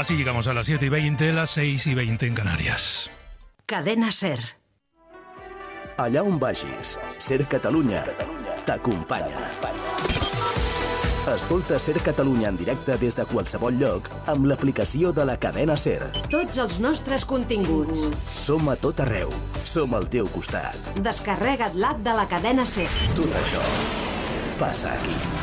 Así llegamos a las 7:20, las 6:20 en Canarias. Cadena SER. Allà on vagis, SER Catalunya t'acompanya. Escolta SER Catalunya en directe des de qualsevol lloc amb l'aplicació de la cadena SER. Tots els nostres continguts. Som a tot arreu. Som al teu costat. Descarrega't l'app de la cadena SER. Tot això passa aquí.